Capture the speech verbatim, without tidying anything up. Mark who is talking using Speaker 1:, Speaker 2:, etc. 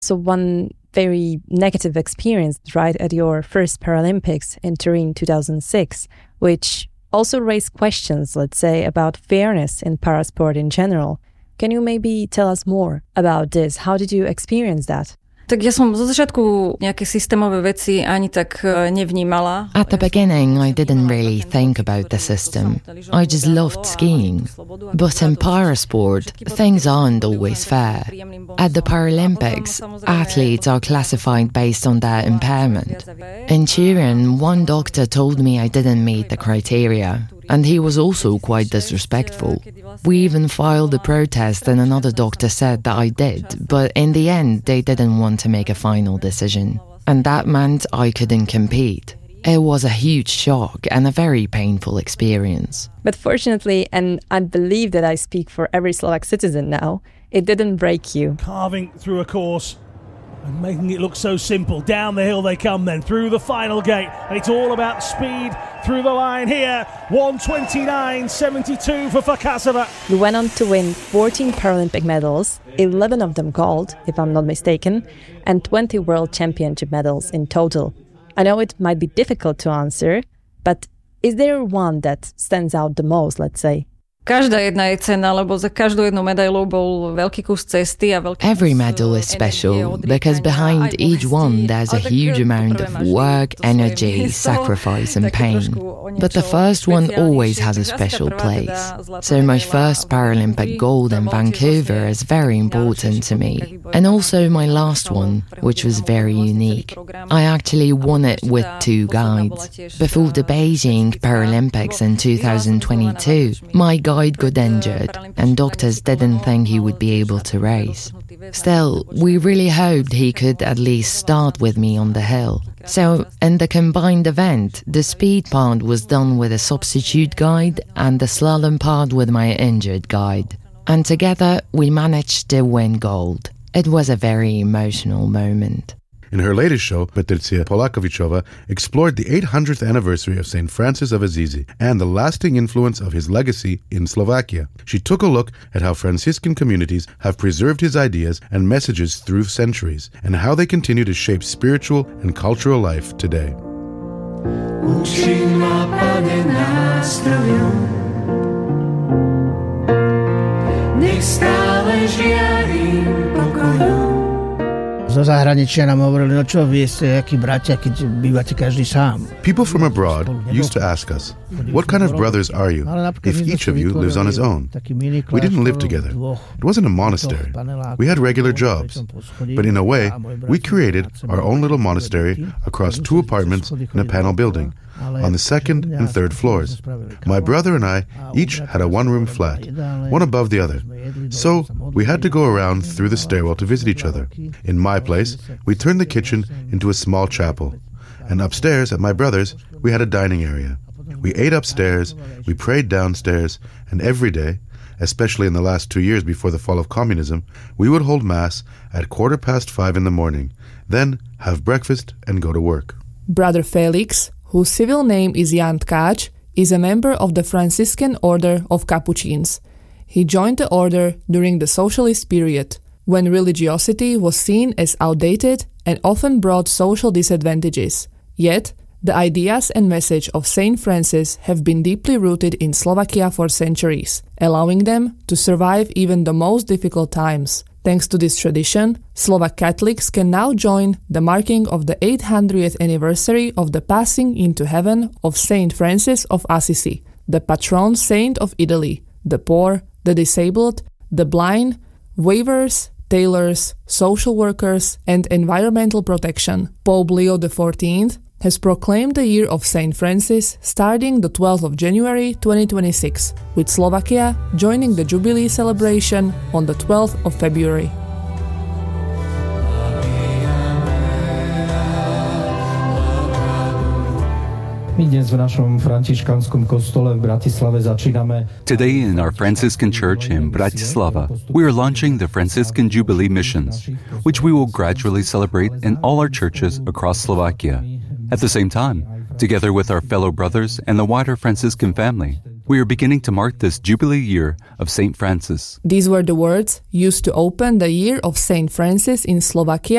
Speaker 1: So one very negative experience, right, at your first Paralympics in Turin two thousand six, which also raised questions, let's say, about fairness in parasport in general. Can you maybe tell us more about this? How did you experience that?
Speaker 2: Tak ja som zo začiatku nejaké systémové veci ani tak nevnímala.
Speaker 3: At the beginning, I didn't really think about the system. I just loved skiing. But in parasport, things aren't always fair. At the Paralympics, athletes are classified based on their impairment. In Turin, one doctor told me I didn't meet the criteria, and he was also quite disrespectful. We even filed a protest and another doctor said that I did, but in the end they didn't want to make a final decision. And that meant I couldn't compete. It was a huge shock and a very painful experience.
Speaker 1: But fortunately, and I believe that I speak for every Slovak citizen now, it didn't break you.
Speaker 4: Carving through a course and making it look so simple. Down the hill they come then, through the final gate. And it's all about speed through the line here. one twenty-nine seventy-two for Farkasova.
Speaker 1: You went on to win fourteen Paralympic medals, eleven of them gold, if I'm not mistaken, and twenty World Championship medals in total. I know it might be difficult to answer, but is there one that stands out the most, let's say?
Speaker 2: Každá jedna je cenná, lebo za každú jednu medailu bol veľký kus cesty a veľký
Speaker 3: Every medal is special because behind each one there's a huge amount of work, energy, sacrifice and pain. But the first one always has a special place. So my first Paralympic gold in Vancouver is very important to me. And also my last one, which was very unique. I actually won it with two guides. Before the Beijing Paralympics in two thousand twenty-two, my guide got injured and doctors didn't think he would be able to race. Still, we really hoped he could at least start with me on the hill. So, in the combined event, the speed part was done with a substitute guide and the slalom part with my injured guide. And together, we managed to win gold. It was a very emotional moment.
Speaker 5: In her latest show, Patricia Polakovichova explored the eight hundredth anniversary of Saint Francis of Assisi and the lasting influence of his legacy in Slovakia. She took a look at how Franciscan communities have preserved his ideas and messages through centuries, and how they continue to shape spiritual and cultural life today.
Speaker 6: Zo zahraničia nám hovorili, no čo, vy ste akí bratia, keď bývate každý sám.
Speaker 5: People from abroad used to ask us, what kind of brothers are you if each of you lives on his own? We didn't live together. It wasn't a monastery. We had regular jobs. But in a way, we created our own little monastery across two apartments in a panel building, on the second and third floors. My brother and I each had a one-room flat, one above the other. So we had to go around through the stairwell to visit each other. In my place, we turned the kitchen into a small chapel. And upstairs at my brother's, we had a dining area. We ate upstairs, we prayed downstairs, and every day, especially in the last two years before the fall of communism, we would hold Mass at quarter past five in the morning, then have breakfast and go to work.
Speaker 7: Brother Felix, whose civil name is Jan Tkáč, is a member of the Franciscan Order of Capuchins. He joined the order during the socialist period, when religiosity was seen as outdated and often brought social disadvantages. Yet, the ideas and message of Saint Francis have been deeply rooted in Slovakia for centuries, allowing them to survive even the most difficult times. Thanks to this tradition, Slovak Catholics can now join the marking of the eight hundredth anniversary of the passing into heaven of Saint Francis of Assisi, the patron saint of Italy, the poor, the disabled, the blind, weavers, tailors, social workers, and environmental protection. Pope Leo the fourteenth has proclaimed the year of Saint Francis starting the twelfth of January twenty twenty-six, with Slovakia joining the Jubilee celebration on the twelfth of February.
Speaker 8: Today in our Franciscan Church in Bratislava, we are launching the Franciscan Jubilee Missions, which we will gradually celebrate in all our churches across Slovakia. At the same time, together with our fellow brothers and the wider Franciscan family, We are beginning to mark this Jubilee year of Saint Francis.
Speaker 7: These were the words used to open the year of Saint Francis in Slovakia